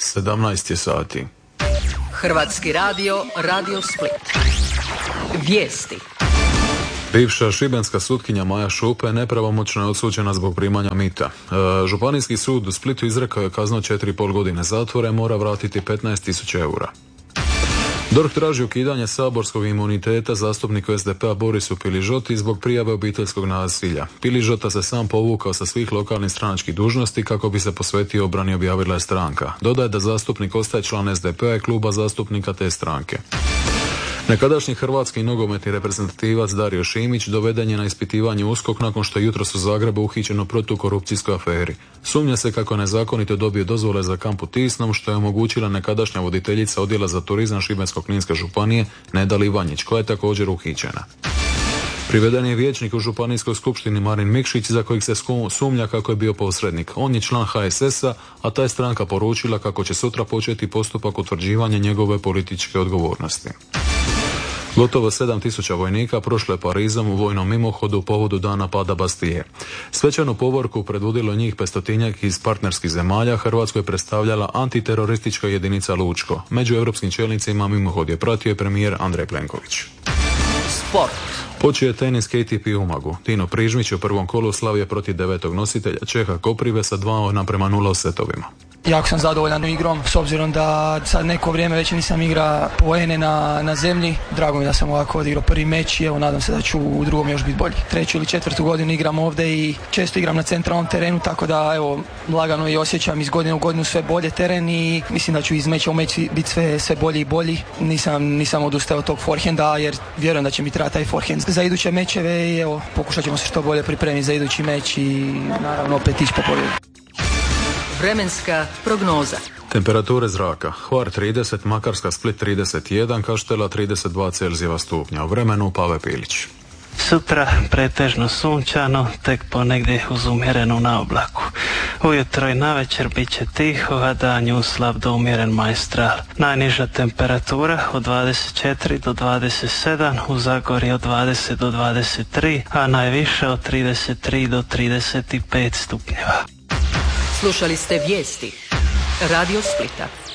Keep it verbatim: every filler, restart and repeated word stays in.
sedamnaest je sati. Hrvatski radio, Radio Split. Vijesti. Bivša šibenska sutkinja Maja Šupe nepravomoćno je osuđena zbog primanja mita. E, Županijski sud u Splitu izrekao je kaznu četiri i pol godine zatvora i mora vratiti petnaest tisuća eura. D O R H traži ukidanje saborskog imuniteta zastupniku S D P-a Borisu Piližoti zbog prijave obiteljskog nasilja. Piližota se sam povukao sa svih lokalnih stranačkih dužnosti kako bi se posvetio obrani, objavila je stranka. Dodaje da zastupnik ostaje član S D P-a i kluba zastupnika te stranke. Nekadašnji hrvatski nogometni reprezentativac Dario Šimić doveden je na ispitivanje U S K O K nakon što je jutros u Zagrebu uhićen u protukorupcijskoj aferi. Sumnja se kako je nezakonito dobio dozvole za kamp u Tisnom, što je omogućila nekadašnja voditeljica odjela za turizam Šibensko-kninske županije Neda Livanjić, koja je također uhićena. Priveden je vijećnik u županijskoj skupštini Marin Mikšić, za kojeg se sumnja kako je bio posrednik. On je član H S S-a, a ta je stranka poručila kako će sutra početi postupak utvrđivanja njegove političke odgovornosti. Gotovo sedam tisuća vojnika prošlo je Parizom u vojnom mimohodu u povodu dana pada Bastije. Svečanu povorku predvodilo njih petstotinjak iz partnerskih zemalja. Hrvatsku je predstavljala antiteroristička jedinica Lučko. Među europskim čelnicima mimohod je pratio premijer Andrej Plenković. Sport. Počeo je tenis K T P u Umagu. Tino Prižmić u prvom kolu slavio protiv devetog nositelja Čeha Koprive sa dva naprema nula u setovima. Jako sam zadovoljan igrom, s obzirom da sad neko vrijeme već nisam igra poene na, na zemlji. Drago mi da sam ovako odigrao prvi meč i evo nadam se da ću u drugom još biti bolji. Treću ili četvrtu godinu igram ovdje i često igram na centralnom terenu, tako da evo lagano i osjećam iz godine u godinu sve bolje teren i mislim da ću iz meča u meč biti sve, sve bolji i bolji. Nisam, nisam odustao od tog forehanda jer vjerujem da će mi trebati taj forehand za iduće mečeve i evo pokušat ćemo se što bolje pripremiti za idući meč i naravno opet ići po pobjedu. Vremenska prognoza. Temperature zraka: Hvar trideset, Makarska, Split trideset jedan, Kaštela trideset dva Celzijeva stupnja. U vremenu Pave Pilić. Sutra pretežno sunčano, tek ponegdje uz umjerenu naoblaku. Ujutro i navečer bit će tiho, a danju uslab do umjeren majstral. Najniža temperatura od dvadeset četiri do dvadeset sedam, u Zagorju od dvadeset do dvadeset tri, a najviše od trideset tri do trideset pet stupnjeva. Slušali ste vijesti Radio Splita.